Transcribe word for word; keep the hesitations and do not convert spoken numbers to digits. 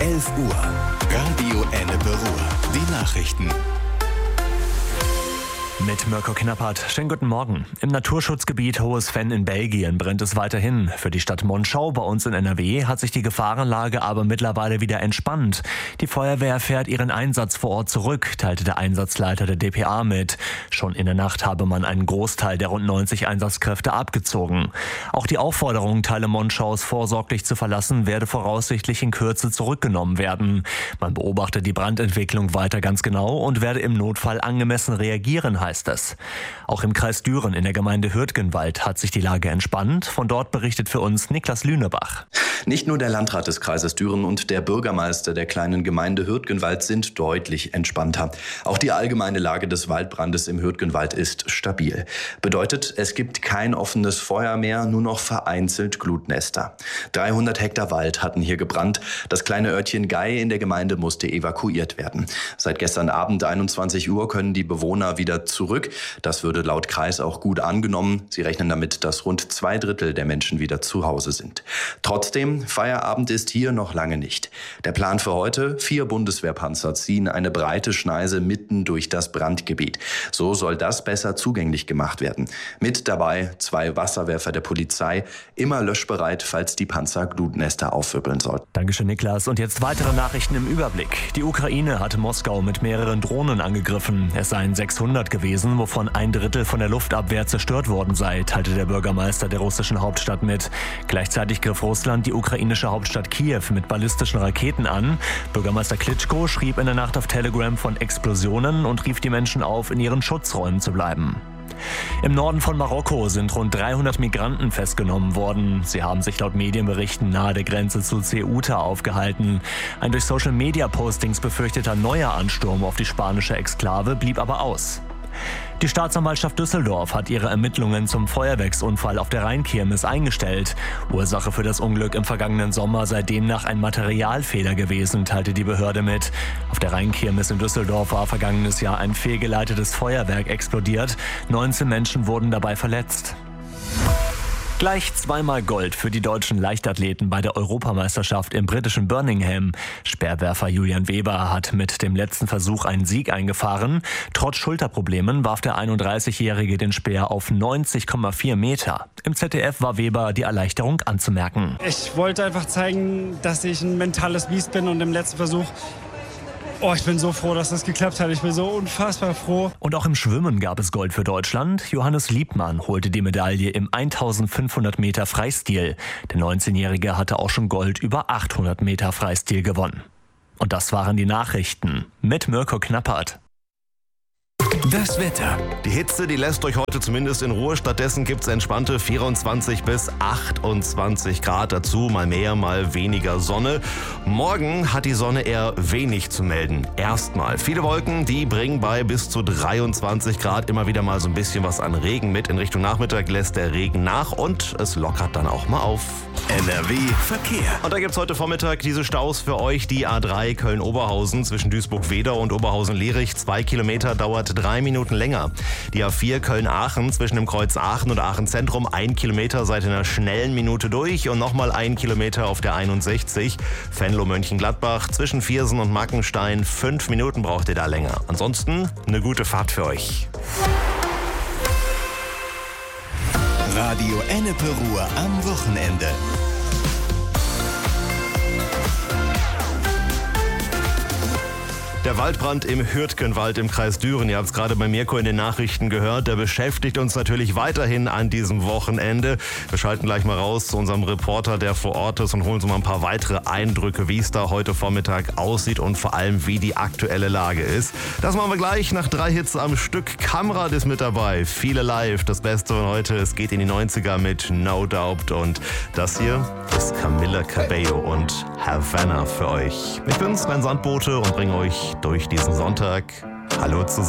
elf Uhr. Radio Ennepe Ruhr. Die Nachrichten. Mit Mirko Knappert. Schönen guten Morgen. Im Naturschutzgebiet Hohes Venn in Belgien brennt es weiterhin. Für die Stadt Monschau bei uns in N R W hat sich die Gefahrenlage aber mittlerweile wieder entspannt. Die Feuerwehr fährt ihren Einsatz vor Ort zurück, teilte der Einsatzleiter der D P A mit. Schon in der Nacht habe man einen Großteil der rund neunzig Einsatzkräfte abgezogen. Auch die Aufforderung, Teile Monschaus vorsorglich zu verlassen, werde voraussichtlich in Kürze zurückgenommen werden. Man beobachte die Brandentwicklung weiter ganz genau und werde im Notfall angemessen reagieren, heißt es. Auch im Kreis Düren in der Gemeinde Hürtgenwald hat sich die Lage entspannt. Von dort berichtet für uns Niklas Lünebach. Nicht nur der Landrat des Kreises Düren und der Bürgermeister der kleinen Gemeinde Hürtgenwald sind deutlich entspannter. Auch die allgemeine Lage des Waldbrandes im Hürtgenwald ist stabil. Bedeutet, es gibt kein offenes Feuer mehr, nur noch vereinzelt Glutnester. dreihundert Hektar Wald hatten hier gebrannt. Das kleine Örtchen Gei in der Gemeinde musste evakuiert werden. Seit gestern Abend einundzwanzig Uhr können die Bewohner wieder zurück. Das würde laut Kreis auch gut angenommen. Sie rechnen damit, dass rund zwei Drittel der Menschen wieder zu Hause sind. Trotzdem, Feierabend ist hier noch lange nicht. Der Plan für heute: vier Bundeswehrpanzer ziehen eine breite Schneise mitten durch das Brandgebiet. So soll das besser zugänglich gemacht werden. Mit dabei zwei Wasserwerfer der Polizei, immer löschbereit, falls die Panzer Glutnester aufwirbeln sollten. Dankeschön, Niklas. Und jetzt weitere Nachrichten im Überblick. Die Ukraine hatte Moskau mit mehreren Drohnen angegriffen. Es seien sechshundert gewesen, wovon ein Drittel von der Luftabwehr zerstört worden sei, teilte der Bürgermeister der russischen Hauptstadt mit. Gleichzeitig griff Russland die ukrainische Hauptstadt Kiew mit ballistischen Raketen an. Bürgermeister Klitschko schrieb in der Nacht auf Telegram von Explosionen und rief die Menschen auf, in ihren Schutzräumen zu bleiben. Im Norden von Marokko sind rund dreihundert Migranten festgenommen worden. Sie haben sich laut Medienberichten nahe der Grenze zu Ceuta aufgehalten. Ein durch Social-Media-Postings befürchteter neuer Ansturm auf die spanische Exklave blieb aber aus. Die Staatsanwaltschaft Düsseldorf hat ihre Ermittlungen zum Feuerwerksunfall auf der Rheinkirmes eingestellt. Ursache für das Unglück im vergangenen Sommer sei demnach ein Materialfehler gewesen, teilte die Behörde mit. Auf der Rheinkirmes in Düsseldorf war vergangenes Jahr ein fehlgeleitetes Feuerwerk explodiert. neunzehn Menschen wurden dabei verletzt. Gleich zweimal Gold für die deutschen Leichtathleten bei der Europameisterschaft im britischen Birmingham. Speerwerfer Julian Weber hat mit dem letzten Versuch einen Sieg eingefahren. Trotz Schulterproblemen warf der einunddreißigjährige den Speer auf neunzig Komma vier Meter. Im Z D F war Weber die Erleichterung anzumerken. Ich wollte einfach zeigen, dass ich ein mentales Biest bin, und im letzten Versuch Oh, ich bin so froh, dass das geklappt hat. Ich bin so unfassbar froh. Und auch im Schwimmen gab es Gold für Deutschland. Johannes Liebmann holte die Medaille im eintausendfünfhundert Meter Freistil. Der neunzehnjährige hatte auch schon Gold über achthundert Meter Freistil gewonnen. Und das waren die Nachrichten mit Mirko Knappert. Das Wetter. Die Hitze, die lässt euch heute zumindest in Ruhe. Stattdessen gibt es entspannte vierundzwanzig bis achtundzwanzig Grad. Dazu mal mehr, mal weniger Sonne. Morgen hat die Sonne eher wenig zu melden. Erstmal. Viele Wolken, die bringen bei bis zu dreiundzwanzig Grad immer wieder mal so ein bisschen was an Regen mit. In Richtung Nachmittag lässt der Regen nach und es lockert dann auch mal auf. N R W Verkehr. Und da gibt es heute Vormittag diese Staus für euch. Die A drei Köln-Oberhausen zwischen Duisburg-Wedau und Oberhausen-Lerich. Zwei Kilometer dauert drei Minuten länger. Die A vier Köln-Aachen zwischen dem Kreuz Aachen und Aachen Zentrum. Ein Kilometer seid in einer schnellen Minute durch und nochmal ein Kilometer auf der einundsechzig. Venlo-Mönchengladbach zwischen Viersen und Mackenstein. Fünf Minuten braucht ihr da länger. Ansonsten eine gute Fahrt für euch. Radio Ennepe Ruhr am Wochenende. Der Waldbrand im Hürtgenwald im Kreis Düren, ihr habt es gerade bei Mirko in den Nachrichten gehört, der beschäftigt uns natürlich weiterhin an diesem Wochenende. Wir schalten gleich mal raus zu unserem Reporter, der vor Ort ist, und holen uns mal ein paar weitere Eindrücke, wie es da heute Vormittag aussieht und vor allem, wie die aktuelle Lage ist. Das machen wir gleich nach drei Hits am Stück. Kamrad ist mit dabei, viele live. Das Beste von heute, es geht in die neunziger mit No Doubt, und das hier ist Camila Cabello und Havana für euch. Ich bin's, mein Sandbote, und bringe euch durch diesen Sonntag. Hallo zusammen.